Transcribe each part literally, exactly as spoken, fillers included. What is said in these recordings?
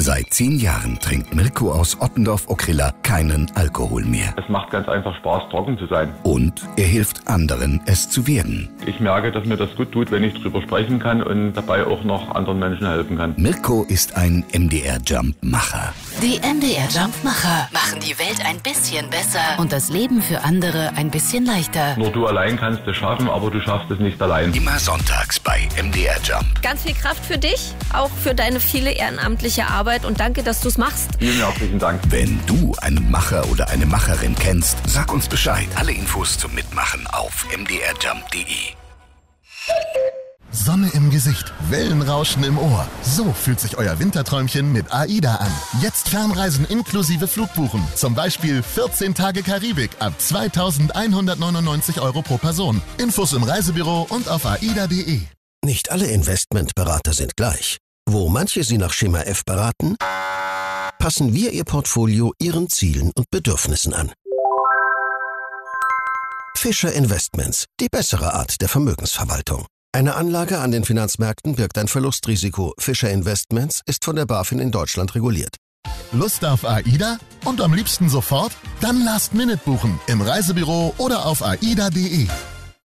Seit zehn Jahren trinkt Mirko aus Ottendorf-Okrilla keinen Alkohol mehr. Es macht ganz einfach Spaß, trocken zu sein. Und er hilft anderen, es zu werden. Ich merke, dass mir das gut tut, wenn ich drüber sprechen kann und dabei auch noch anderen Menschen helfen kann. Mirko ist ein M D R-Jump-Macher. Die M D R-Jump-Macher machen die Welt ein bisschen besser und das Leben für andere ein bisschen leichter. Nur du allein kannst es schaffen, aber du schaffst es nicht allein. Immer sonntags bei M D R Jump. Ganz viel Kraft für dich, auch für deine viele ehrenamtliche Arbeit und danke, dass du es machst. Vielen herzlichen Dank. Wenn du einen Macher oder eine Macherin kennst, sag uns Bescheid. Alle Infos zum Mitmachen auf m d r jump punkt d e. Sonne im Gesicht, Wellenrauschen im Ohr. So fühlt sich euer Winterträumchen mit AIDA an. Jetzt Fernreisen inklusive Flugbuchen. Zum Beispiel vierzehn Tage Karibik ab zweitausendeinhundertneunundneunzig Euro pro Person. Infos im Reisebüro und auf aida punkt d e. Nicht alle Investmentberater sind gleich. Wo manche Sie nach Schema F beraten, passen wir Ihr Portfolio Ihren Zielen und Bedürfnissen an. Fischer Investments, die bessere Art der Vermögensverwaltung. Eine Anlage an den Finanzmärkten birgt ein Verlustrisiko. Fischer Investments ist von der BaFin in Deutschland reguliert. Lust auf AIDA? Und am liebsten sofort? Dann Last Minute buchen. Im Reisebüro oder auf aida punkt d e.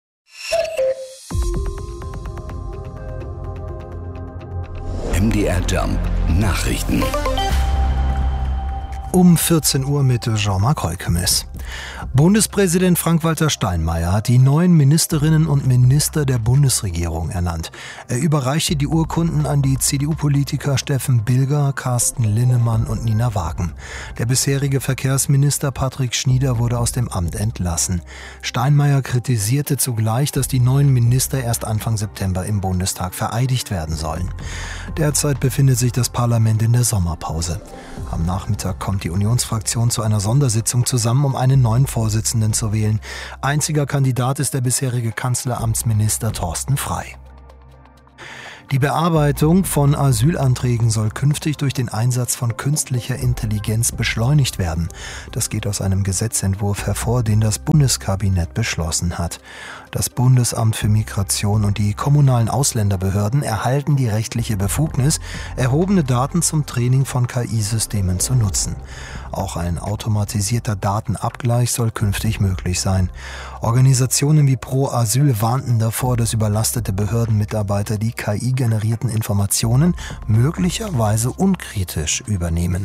M D R Jump Nachrichten. Um vierzehn Uhr mit Jean-Marc Reukemes. Bundespräsident Frank-Walter Steinmeier hat die neuen Ministerinnen und Minister der Bundesregierung ernannt. Er überreichte die Urkunden an die C D U-Politiker Steffen Bilger, Carsten Linnemann und Nina Wagen. Der bisherige Verkehrsminister Patrick Schnieder wurde aus dem Amt entlassen. Steinmeier kritisierte zugleich, dass die neuen Minister erst Anfang September im Bundestag vereidigt werden sollen. Derzeit befindet sich das Parlament in der Sommerpause. Am Nachmittag kommt die Unionsfraktion zu einer Sondersitzung zusammen, um einen neuen Vorsitzenden zu wählen. Einziger Kandidat ist der bisherige Kanzleramtsminister Thorsten Frey. Die Bearbeitung von Asylanträgen soll künftig durch den Einsatz von künstlicher Intelligenz beschleunigt werden. Das geht aus einem Gesetzentwurf hervor, den das Bundeskabinett beschlossen hat. Das Bundesamt für Migration und die kommunalen Ausländerbehörden erhalten die rechtliche Befugnis, erhobene Daten zum Training von K I-Systemen zu nutzen. Auch ein automatisierter Datenabgleich soll künftig möglich sein. Organisationen wie Pro Asyl warnten davor, dass überlastete Behördenmitarbeiter die K I-generierten Informationen möglicherweise unkritisch übernehmen.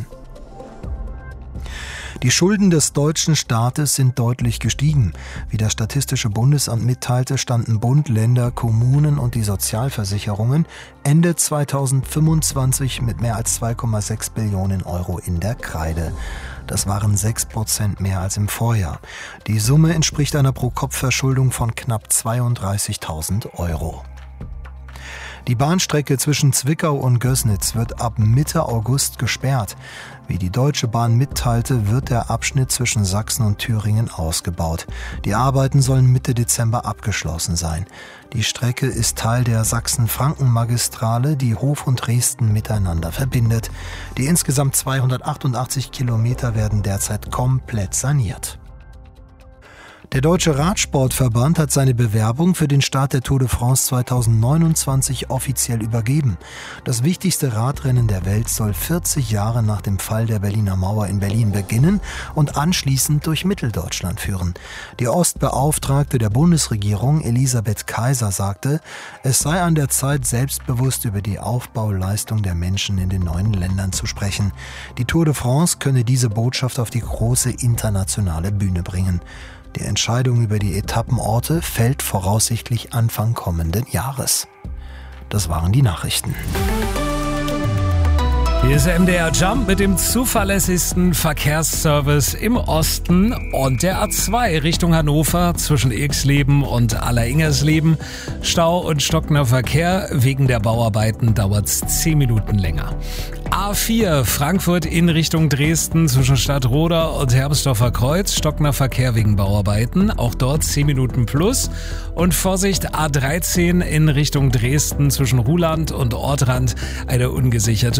Die Schulden des deutschen Staates sind deutlich gestiegen. Wie das Statistische Bundesamt mitteilte, standen Bund, Länder, Kommunen und die Sozialversicherungen Ende zweitausendfünfundzwanzig mit mehr als zwei Komma sechs Billionen Euro in der Kreide. Das waren sechs Prozent mehr als im Vorjahr. Die Summe entspricht einer Pro-Kopf-Verschuldung von knapp zweiunddreißigtausend Euro. Die Bahnstrecke zwischen Zwickau und Gößnitz wird ab Mitte August gesperrt. Wie die Deutsche Bahn mitteilte, wird der Abschnitt zwischen Sachsen und Thüringen ausgebaut. Die Arbeiten sollen Mitte Dezember abgeschlossen sein. Die Strecke ist Teil der Sachsen-Franken-Magistrale, die Hof und Dresden miteinander verbindet. Die insgesamt zweihundertachtundachtzig Kilometer werden derzeit komplett saniert. Der Deutsche Radsportverband hat seine Bewerbung für den Start der Tour de France zweitausendneunundzwanzig offiziell übergeben. Das wichtigste Radrennen der Welt soll vierzig Jahre nach dem Fall der Berliner Mauer in Berlin beginnen und anschließend durch Mitteldeutschland führen. Die Ostbeauftragte der Bundesregierung, Elisabeth Kaiser, sagte, es sei an der Zeit, selbstbewusst über die Aufbauleistung der Menschen in den neuen Ländern zu sprechen. Die Tour de France könne diese Botschaft auf die große internationale Bühne bringen. Die Entscheidung über die Etappenorte fällt voraussichtlich Anfang kommenden Jahres. Das waren die Nachrichten. Hier ist M D R Jump mit dem zuverlässigsten Verkehrsservice im Osten und der A zwei Richtung Hannover zwischen Ilksleben und Alleringsersleben. Stau und stockender Verkehr. Wegen der Bauarbeiten dauert es zehn Minuten länger. A vier Frankfurt in Richtung Dresden zwischen Stadtroda und Herbstdorfer Kreuz. Stockender Verkehr wegen Bauarbeiten. Auch dort zehn Minuten plus. Und Vorsicht, A dreizehn in Richtung Dresden zwischen Ruhland und Ortrand. Eine ungesicherte Unfallstelle.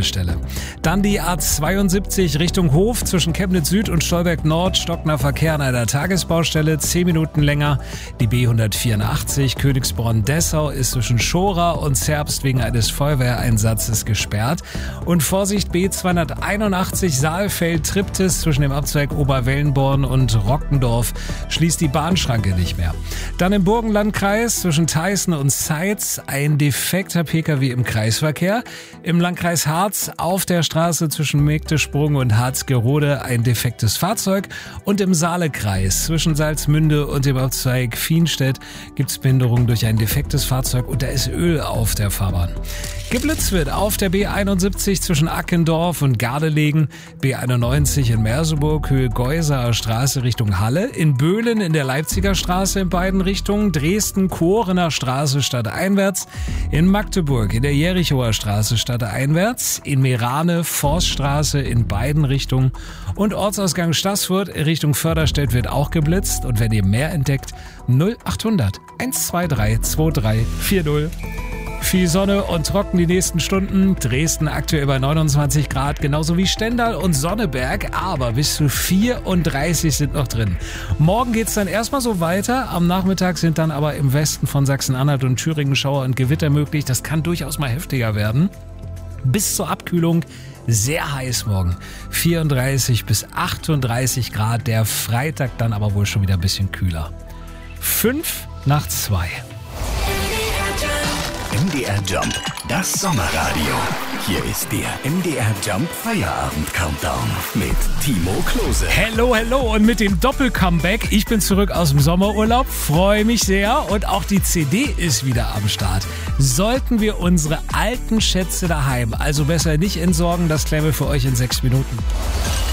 Stelle. Dann die A zweiundsiebzig Richtung Hof zwischen Chemnitz Süd und Stolberg Nord, stockender Verkehr an einer Tagesbaustelle, zehn Minuten länger. Die B hundertvierundachtzig Königsbronn-Dessau ist zwischen Schora und Zerbst wegen eines Feuerwehreinsatzes gesperrt. Und Vorsicht, B zweihunderteinundachtzig Saalfeld-Triptis zwischen dem Abzweig Oberwellenborn und Rockendorf schließt die Bahnschranke nicht mehr. Dann im Burgenlandkreis zwischen Theißen und Zeitz ein defekter Pkw im Kreisverkehr. Im Landkreis Harz auf der Straße zwischen Mägdesprung und Harzgerode ein defektes Fahrzeug. Und im Saalekreis zwischen Salzmünde und dem Abzweig Fienstedt gibt es Behinderung durch ein defektes Fahrzeug und da ist Öl auf der Fahrbahn. Geblitzt wird auf der B einundsiebzig zwischen Ackendorf und Gardelegen, B einundneunzig in Merseburg, Höhe Geuser Straße Richtung Halle, in Böhlen in der Leipziger Straße in beiden Richtungen, Dresden Korener Straße stadteinwärts, in Magdeburg in der Jerichower Straße stadteinwärts, in Merane Forststraße in beiden Richtungen und Ortsausgang Staßfurt Richtung Förderstedt wird auch geblitzt. Und wenn ihr mehr entdeckt, null achthundert eins zwei drei zwei drei vier null. Viel Sonne und trocken die nächsten Stunden. Dresden aktuell bei neunundzwanzig Grad, genauso wie Stendal und Sonneberg, aber bis zu vierunddreißig sind noch drin. Morgen geht's dann erstmal so weiter. Am Nachmittag sind dann aber im Westen von Sachsen-Anhalt und Thüringen Schauer und Gewitter möglich. Das kann durchaus mal heftiger werden. Bis zur Abkühlung sehr heiß morgen. vierunddreißig bis achtunddreißig Grad. Der Freitag dann aber wohl schon wieder ein bisschen kühler. Fünf nach zwei. M D R Jump, das Sommerradio. Hier ist der M D R Jump Feierabend Countdown mit Timo Klose. Hello, hello und mit dem Doppel-Comeback. Ich bin zurück aus dem Sommerurlaub, freue mich sehr und auch die C D ist wieder am Start. Sollten wir unsere alten Schätze daheim also besser nicht entsorgen, das klären wir für euch in sechs Minuten.